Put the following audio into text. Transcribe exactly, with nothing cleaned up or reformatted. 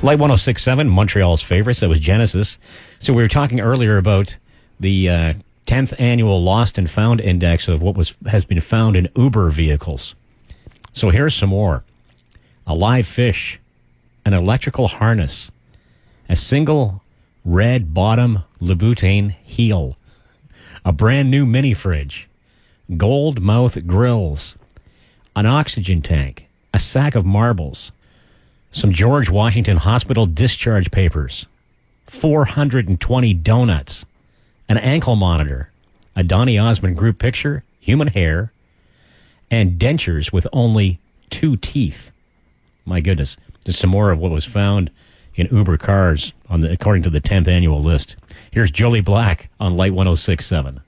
Light one oh six point seven, Montreal's favorites. That was Genesis. So we were talking earlier about the uh, tenth annual Lost and Found Index of what was has been found in Uber vehicles. So here's some more. A live fish, an electrical harness, a single red bottom Louboutin heel, a brand new mini fridge, gold mouth grills, an oxygen tank, a sack of marbles, some George Washington Hospital discharge papers, four hundred twenty donuts, an ankle monitor, a Donny Osmond group picture, human hair, and dentures with only two teeth. My goodness. There's some more of what was found in Uber cars on the according to the tenth annual list. Here's Jolie Black on Light one oh six point seven.